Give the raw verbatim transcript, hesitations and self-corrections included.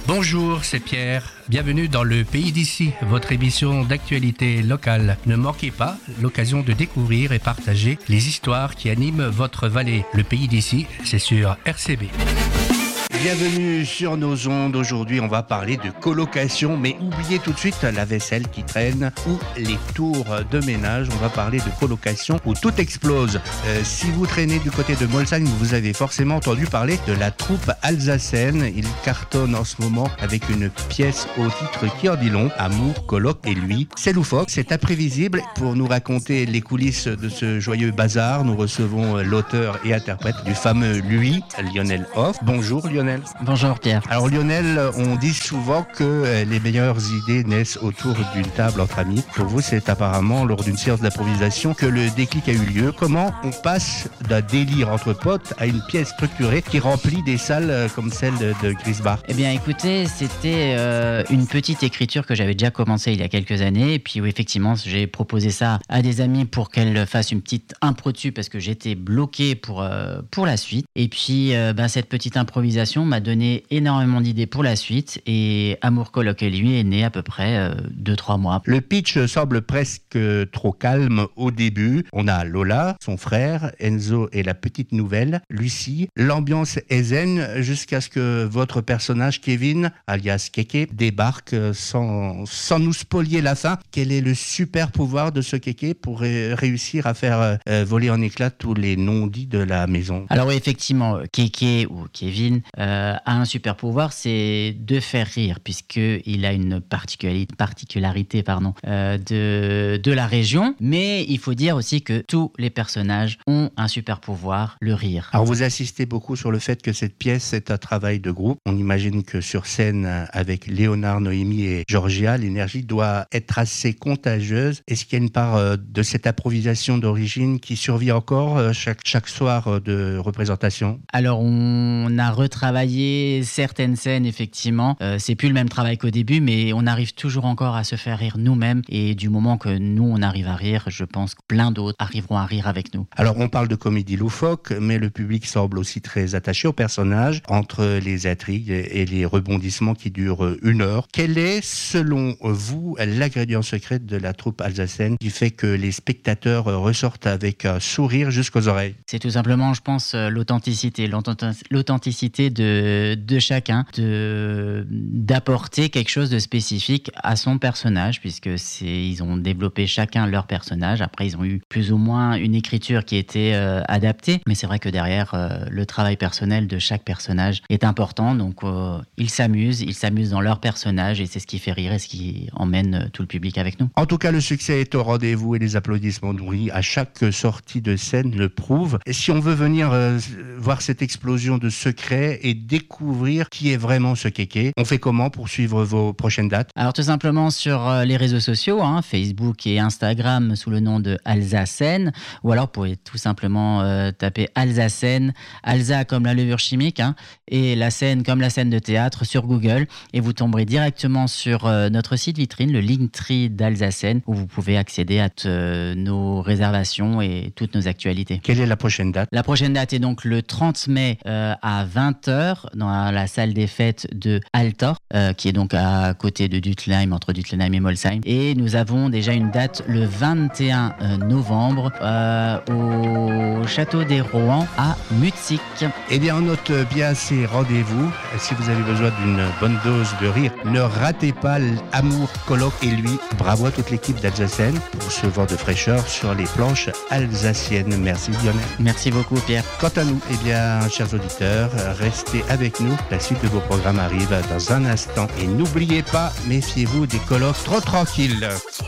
Bonjour, c'est Pierre. Bienvenue dans le Pays d'ici, votre émission d'actualité locale. Ne manquez pas l'occasion de découvrir et partager les histoires qui animent votre vallée. Le Pays d'ici, c'est sur R C B. Bienvenue sur nos ondes. Aujourd'hui, on va parler de colocation, mais oubliez tout de suite la vaisselle qui traîne ou les tours de ménage. On va parler de colocation où tout explose. Euh, si vous traînez du côté de Molsheim, vous avez forcément entendu parler de la troupe alsacienne. Il cartonne en ce moment avec une pièce au titre qui en dit long. Amour, coloc et lui. C'est loufoque, c'est imprévisible. Pour nous raconter les coulisses de ce joyeux bazar, nous recevons l'auteur et interprète du fameux Lui, Lionel Hoff. Bonjour Lionel. Bonjour Pierre. Alors Lionel, on dit souvent que les meilleures idées naissent autour d'une table entre amis. Pour vous, c'est apparemment lors d'une séance d'improvisation que le déclic a eu lieu. Comment on passe d'un délire entre potes à une pièce structurée qui remplit des salles comme celle de, de Grisbach? Eh bien écoutez, c'était euh, une petite écriture que j'avais déjà commencée il y a quelques années. Et puis oui, effectivement, j'ai proposé ça à des amis pour qu'elles fassent une petite impro dessus parce que j'étais bloqué pour, euh, pour la suite. Et puis euh, ben, cette petite improvisation m'a donné énormément d'idées pour la suite et Amour, coloc et lui est né à peu près deux trois mois. Le pitch semble presque trop calme au début. On a Lola, son frère, Enzo et la petite nouvelle, Lucie. L'ambiance est zen jusqu'à ce que votre personnage Kevin, alias Kéké, débarque sans, sans nous spolier la fin. Quel est le super pouvoir de ce Kéké pour ré- réussir à faire euh, voler en éclats tous les non-dits de la maison? Alors oui, effectivement, Kéké ou Kevin euh, a un super pouvoir, c'est de faire rire, puisqu'il a une particularité, particularité pardon, euh, de, de la région. Mais il faut dire aussi que tous les personnages ont un super pouvoir, le rire. Alors vous insistez beaucoup sur le fait que cette pièce est un travail de groupe. On imagine que sur scène, avec Léonard, Noémie et Georgia, l'énergie doit être assez contagieuse. Est-ce qu'il y a une part de cette improvisation d'origine qui survit encore chaque, chaque soir de représentation? Alors on a retravaillé certaines scènes, effectivement. Euh, c'est plus le même travail qu'au début, mais on arrive toujours encore à se faire rire nous-mêmes. Et du moment que nous, on arrive à rire, je pense que plein d'autres arriveront à rire avec nous. Alors, on parle de comédie loufoque, mais le public semble aussi très attaché aux personnages, entre les intrigues et les rebondissements qui durent une heure. Quel est, selon vous, l'ingrédient secret de la troupe alsacienne qui fait que les spectateurs ressortent avec un sourire jusqu'aux oreilles? C'est tout simplement, je pense, l'authenticité. L'authenticité de, de chacun, de, d'apporter quelque chose de spécifique à son personnage, puisque c'est, ils ont développé chacun leur personnage. Après, ils ont eu plus ou moins une écriture qui était euh, adaptée, mais c'est vrai que derrière, euh, le travail personnel de chaque personnage est important. Donc, euh, ils s'amusent, ils s'amusent dans leur personnage, et c'est ce qui fait rire et ce qui emmène tout le public avec nous. En tout cas, le succès est au rendez-vous et les applaudissements nourris à chaque sortie de scène le prouvent. Et si on veut venir euh, voir cette explosion de secrets et découvrir qui est vraiment ce Kéké, on fait comment pour suivre vos prochaines dates? Alors tout simplement sur euh, les réseaux sociaux, hein, Facebook et Instagram sous le nom de Alsacène, ou alors vous pouvez tout simplement euh, taper Alsacène, Alsa comme la levure chimique, hein, et la scène comme la scène de théâtre sur Google, et vous tomberez directement sur euh, notre site vitrine, le Linktree d'Alsacène, où vous pouvez accéder à t- euh, nos réservations et toutes nos actualités. Quelle est la prochaine date? La prochaine date est donc le trente mai euh, à vingt heures dans la, la salle des fêtes de Altor, euh, qui est donc à côté de Duttenheim, entre Duttenheim et Molsheim. Et nous avons déjà une date le vingt et un novembre euh, au Château des Rohan à Mutzig. Eh bien, on note bien ces rendez-vous. Si vous avez besoin d'une bonne dose de rire, ne ratez pas l'Amour, coloc et lui. Bravo à toute l'équipe d'Alsacienne pour ce vent de fraîcheur sur les planches alsaciennes. Merci Lionel. Merci beaucoup Pierre. Quant à nous, eh bien, chers auditeurs, restez avec nous. La suite de vos programmes arrive dans un instant. Et n'oubliez pas, méfiez-vous des colocs trop tranquilles.